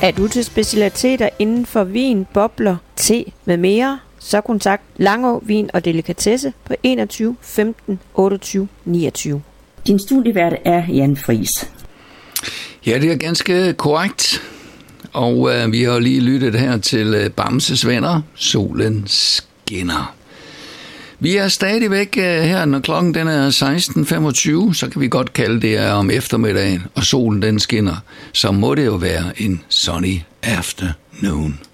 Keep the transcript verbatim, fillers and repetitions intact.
Er du til specialiteter inden for vin, bobler, te med mere, så kontakt Langå Vin og Delikatesse på enogtyve femten otteogtyve niogtyve. Din studievært er Jan Friis. Ja, det er ganske korrekt. Og øh, vi har lige lyttet her til øh, Bamses Venner, Solen Skinner. Vi er stadigvæk øh, her, når klokken den er seksten femogtyve, så kan vi godt kalde det er om eftermiddagen, og solen den skinner. Så må det jo være en sunny afternoon.